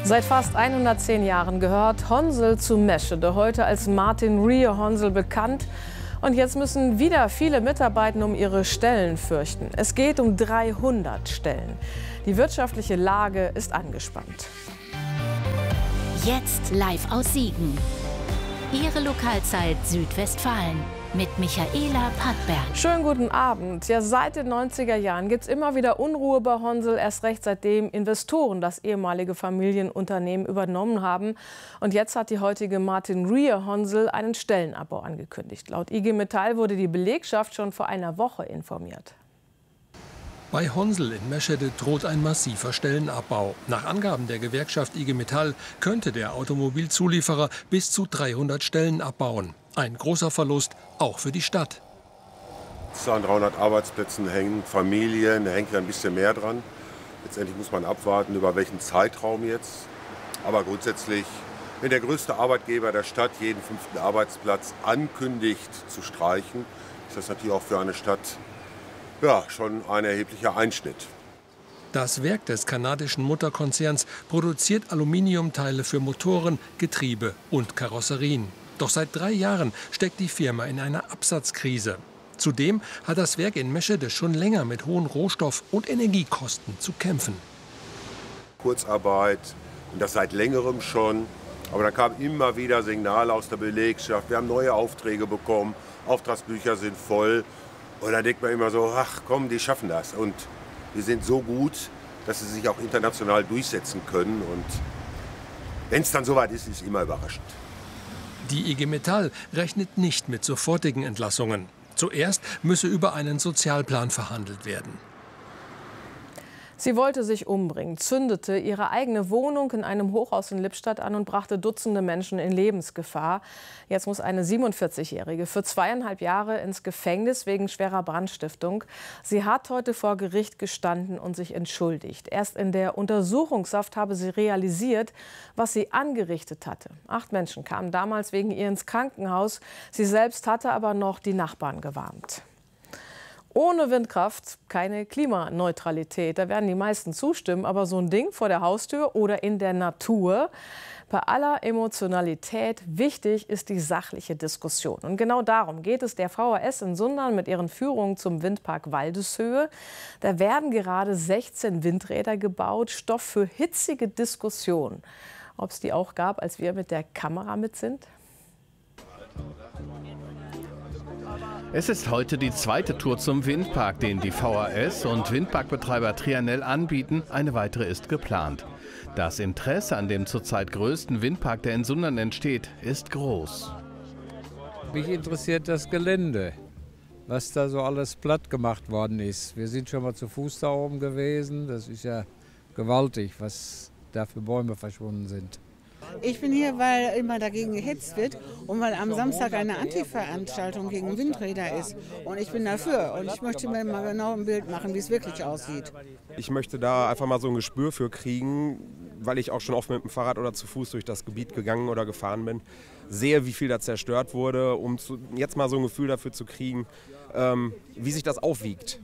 Seit fast 110 Jahren gehört Honsel zu Meschede, heute als Martin Rie Honsel bekannt. Und jetzt müssen wieder viele Mitarbeiter um ihre Stellen fürchten. Es geht um 300 Stellen. Die wirtschaftliche Lage ist angespannt. Jetzt live aus Siegen. Ihre Lokalzeit Südwestfalen mit Michaela Pattberg. Schönen guten Abend. Ja, seit den 90er Jahren gibt es immer wieder Unruhe bei Honsel, erst recht seitdem Investoren das ehemalige Familienunternehmen übernommen haben. Und jetzt hat die heutige Martin Rie Honsel einen Stellenabbau angekündigt. Laut IG Metall wurde die Belegschaft schon vor einer Woche informiert. Bei Honsel in Meschede droht ein massiver Stellenabbau. Nach Angaben der Gewerkschaft IG Metall könnte der Automobilzulieferer bis zu 300 Stellen abbauen. Ein großer Verlust, auch für die Stadt. An 300 Arbeitsplätzen hängen Familien, da hängt ja ein bisschen mehr dran. Letztendlich muss man abwarten, über welchen Zeitraum jetzt. Aber grundsätzlich, wenn der größte Arbeitgeber der Stadt jeden 5. Arbeitsplatz ankündigt zu streichen, ist das natürlich auch für eine Stadt schon ein erheblicher Einschnitt. Das Werk des kanadischen Mutterkonzerns produziert Aluminiumteile für Motoren, Getriebe und Karosserien. Doch seit 3 Jahren steckt die Firma in einer Absatzkrise. Zudem hat das Werk in Meschede schon länger mit hohen Rohstoff- und Energiekosten zu kämpfen. Kurzarbeit, und das seit längerem schon. Aber da kamen immer wieder Signale aus der Belegschaft. Wir haben neue Aufträge bekommen, Auftragsbücher sind voll. Und da denkt man immer so, ach komm, die schaffen das. Und wir sind so gut, dass sie sich auch international durchsetzen können. Und wenn es dann soweit ist, ist es immer überraschend. Die IG Metall rechnet nicht mit sofortigen Entlassungen. Zuerst müsse über einen Sozialplan verhandelt werden. Sie wollte sich umbringen, zündete ihre eigene Wohnung in einem Hochhaus in Lippstadt an und brachte Dutzende Menschen in Lebensgefahr. Jetzt muss eine 47-Jährige für 2,5 Jahre ins Gefängnis wegen schwerer Brandstiftung. Sie hat heute vor Gericht gestanden und sich entschuldigt. Erst in der Untersuchungshaft habe sie realisiert, was sie angerichtet hatte. 8 Menschen kamen damals wegen ihr ins Krankenhaus. Sie selbst hatte aber noch die Nachbarn gewarnt. Ohne Windkraft keine Klimaneutralität. Da werden die meisten zustimmen. Aber so ein Ding vor der Haustür oder in der Natur, bei aller Emotionalität, wichtig ist die sachliche Diskussion. Und genau darum geht es der VHS in Sundern mit ihren Führungen zum Windpark Waldeshöhe. Da werden gerade 16 Windräder gebaut. Stoff für hitzige Diskussionen. Ob es die auch gab, als wir mit der Kamera mit sind? Es ist heute die zweite Tour zum Windpark, den die VHS und Windparkbetreiber Trianel anbieten. Eine weitere ist geplant. Das Interesse an dem zurzeit größten Windpark, der in Sundern entsteht, ist groß. Mich interessiert das Gelände, was da so alles platt gemacht worden ist. Wir sind schon mal zu Fuß da oben gewesen. Das ist ja gewaltig, was da für Bäume verschwunden sind. Ich bin hier, weil immer dagegen gehetzt wird und weil am Samstag eine Anti-Veranstaltung gegen Windräder ist. Und ich bin dafür und ich möchte mir mal genau ein Bild machen, wie es wirklich aussieht. Ich möchte da einfach mal so ein Gespür für kriegen, weil ich auch schon oft mit dem Fahrrad oder zu Fuß durch das Gebiet gegangen oder gefahren bin. Sehe, wie viel da zerstört wurde, um jetzt mal so ein Gefühl dafür zu kriegen, wie sich das aufwiegt.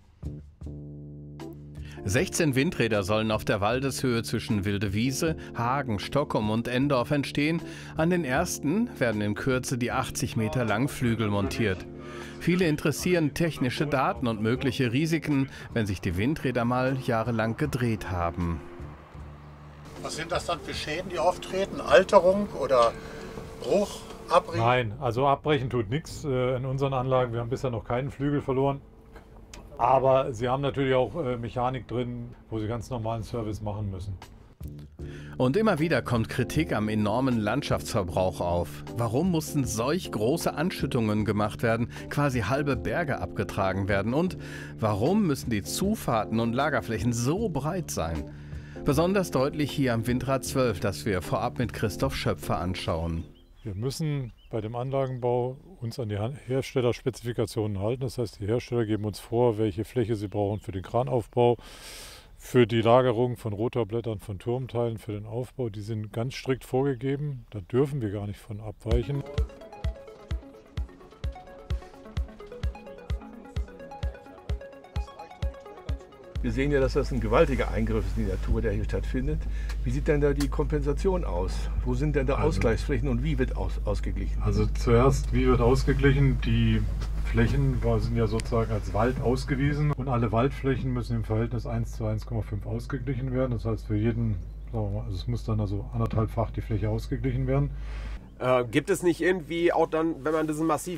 16 Windräder sollen auf der Waldeshöhe zwischen Wildewiese, Hagen, Stockholm und Endorf entstehen. An den ersten werden in Kürze die 80 Meter langen Flügel montiert. Viele interessieren technische Daten und mögliche Risiken, wenn sich die Windräder mal jahrelang gedreht haben. Was sind das dann für Schäden, die auftreten? Alterung oder Bruch, Abbrechen? Nein, also abbrechen tut nichts in unseren Anlagen. Wir haben bisher noch keinen Flügel verloren. Aber sie haben natürlich auch Mechanik drin, wo sie ganz normalen Service machen müssen. Und immer wieder kommt Kritik am enormen Landschaftsverbrauch auf. Warum mussten solch große Anschüttungen gemacht werden, quasi halbe Berge abgetragen werden? Und warum müssen die Zufahrten und Lagerflächen so breit sein? Besonders deutlich hier am Windrad 12, das wir vorab mit Christoph Schöpfer anschauen. Wir müssen bei dem Anlagenbau uns an die Herstellerspezifikationen halten. Das heißt, die Hersteller geben uns vor, welche Fläche sie brauchen für den Kranaufbau, für die Lagerung von Rotorblättern, von Turmteilen, für den Aufbau. Die sind ganz strikt vorgegeben. Da dürfen wir gar nicht von abweichen. Wir Wir sehen ja, dass das ein gewaltiger Eingriff ist in die Natur, der hier stattfindet. Wie sieht denn da die Kompensation aus? Wo sind denn da Ausgleichsflächen und wie wird ausgeglichen? Also zuerst, wie wird ausgeglichen? Die Flächen sind ja sozusagen als Wald ausgewiesen und alle Waldflächen müssen im Verhältnis 1 zu 1,5 ausgeglichen werden. Das heißt, für jeden, sagen wir mal, also es muss dann also 1,5-fach die Fläche ausgeglichen werden. Gibt es nicht irgendwie auch dann, wenn man diesen massiven